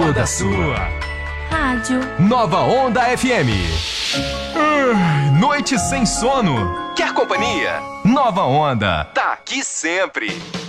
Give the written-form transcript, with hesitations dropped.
toda sua. Rádio Nova Onda FM. Noite sem sono. Quer companhia? Nova Onda tá aqui sempre.